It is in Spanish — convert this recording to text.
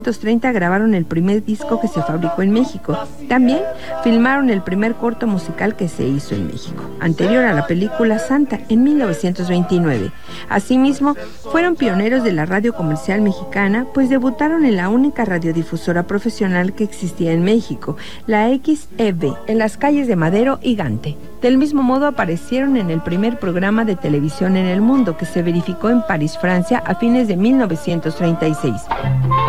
1930 grabaron el primer disco que se fabricó en México. También filmaron el primer corto musical que se hizo en México, anterior a la película Santa, en 1929. Asimismo, fueron pioneros de la radio comercial mexicana, pues debutaron en la única radiodifusora profesional que existía en México, la XEB, en las calles de Madero y Gante. Del mismo modo, aparecieron en el primer programa de televisión en el mundo, que se verificó en París, Francia, a fines de 1936.